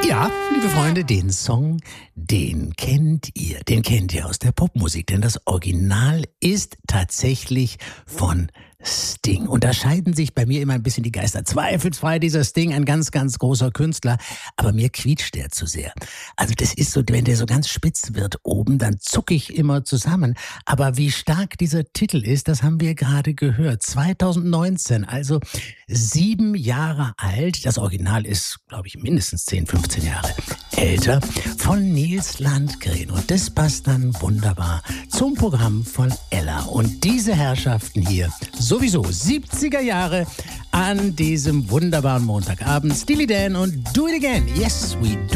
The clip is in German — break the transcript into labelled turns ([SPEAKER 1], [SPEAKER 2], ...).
[SPEAKER 1] Ja, liebe Freunde, den Song, den kennt ihr. Den kennt ihr aus der Popmusik, denn das Original ist tatsächlich von Sting. Unterscheiden sich bei mir immer ein bisschen die Geister. Zweifelsfrei dieser Sting, ein ganz, ganz großer Künstler, aber mir quietscht der zu sehr. Also das ist so, wenn der so ganz spitz wird oben, dann zucke ich immer zusammen. Aber wie stark dieser Titel ist, das haben wir gerade gehört. 2019, also 7 Jahre alt. Das Original ist, glaube ich, mindestens 10, 15 Jahre älter. Von Nils Landgren. Und das passt dann wunderbar zum Programm von Ella. Und diese Herrschaften hier, sowieso 70er Jahre an diesem wunderbaren Montagabend. Steely Dan und Do It Again. Yes, we do.